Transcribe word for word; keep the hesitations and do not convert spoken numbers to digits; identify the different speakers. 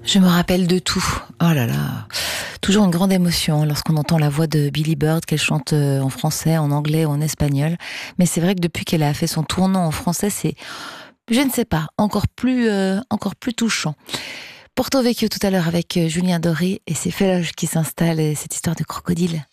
Speaker 1: Je me rappelle de tout. Oh là là. Toujours une grande émotion lorsqu'on entend la voix de Billie Bird, qu'elle chante en français, en anglais ou en espagnol. Mais c'est vrai que depuis qu'elle a fait son tournant en français, c'est, je ne sais pas, encore plus, euh, encore plus touchant. Porto Vecchio tout à l'heure avec Julien Doré et ses féloges qui s'installent et cette histoire de crocodile.